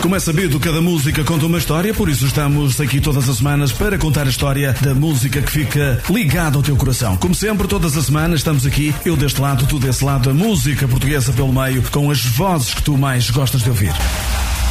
Como é sabido, cada música conta uma história, por isso estamos aqui todas as semanas para contar a história da música que fica ligada ao teu coração. Como sempre, todas as semanas estamos aqui, eu deste lado, tu desse lado, a música portuguesa pelo meio, com as vozes que tu mais gostas de ouvir.